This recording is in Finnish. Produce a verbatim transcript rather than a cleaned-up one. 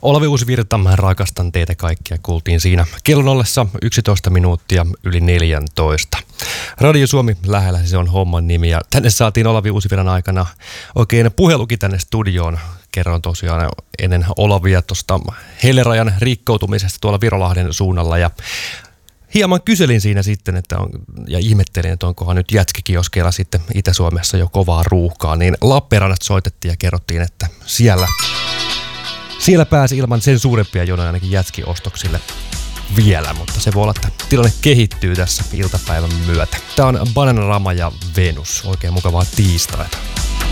Olavi Uusivirta, mä rakastan teitä kaikkia, kuultiin siinä kellon ollessa yksitoista minuuttia yli neljätoista. Radio Suomi lähellä, se on homman nimi, ja tänne saatiin Olavi Uusivirran aikana oikein puhelukin tänne studioon. Kerron tosiaan ennen Olavia tuosta Hellerajan rikkoutumisesta tuolla Virolahden suunnalla, ja hieman kyselin siinä sitten, että on, ja ihmettelin, että onkohan nyt jätskikioskeilla sitten Itä-Suomessa jo kovaa ruuhkaa, niin Lappeenrannat soitettiin ja kerrottiin, että siellä, siellä pääsi ilman sen suurempia jonoja ainakin jätskiostoksille vielä, mutta se voi olla, että tilanne kehittyy tässä iltapäivän myötä. Tää on Bananarama ja Venus, oikein mukavaa tiistaita.